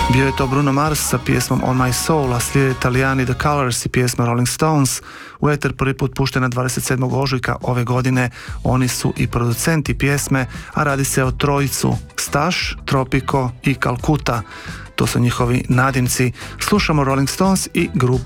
Bio je to Bruno Mars sa pjesmom On My Soul, a slijede Italijani The Colours i pjesma Rolling Stones. U eter prvi put puštena 27. ožujka ove godine. Oni su i producenti pjesme, a radi se o trojicu Stash, Tropico i Calcutta. To su njihovi nadimci. Slušamo Rolling Stones i grupu